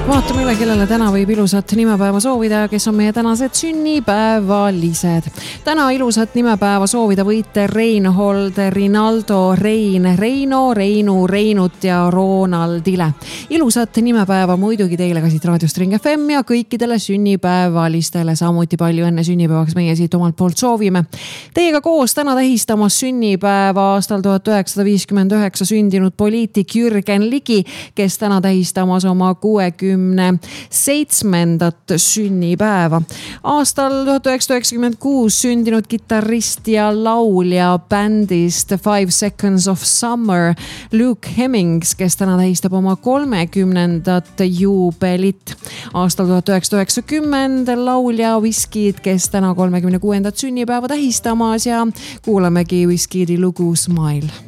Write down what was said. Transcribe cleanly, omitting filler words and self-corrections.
Vaatame üle, kellele täna võib ilusat nimepäeva soovida, kes on meie tänased sünnipäevalised. Täna ilusat nimepäeva soovida võite Reinhold, Rinaldo, Rein, Reino, Reinu, Reinut ja Ronaldile. Ilusat nimepäeva muidugi teile ka siit raadiost Ring FM ja kõikidele sünnipäevalistele samuti palju enne sünnipäevaks meie siit omalt poolt soovime. Teiega koos täna tähistamas sünnipäeva aastal 1959 sündinud poliitik Jürgen Ligi, kes täna tähistamas oma 67. sünnipäeva. Aastal 1996 sündinud kitarrist ja laulja bändist 5 Seconds of Summer Luke Hemmings, kes täna tähistab oma 30. juubelit. Aastal 1990 laulja Wizkid, kes täna 36. sünnipäeva tähistamas ja kuulamegi Wizkidi lugu Smile.